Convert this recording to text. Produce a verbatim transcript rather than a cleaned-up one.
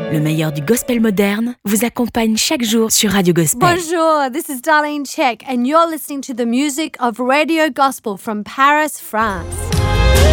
Le meilleur du gospel moderne vous accompagne chaque jour sur Radio Gospel. Bonjour, this is Darlene Check and you're listening to the music of Radio Gospel from Paris, France.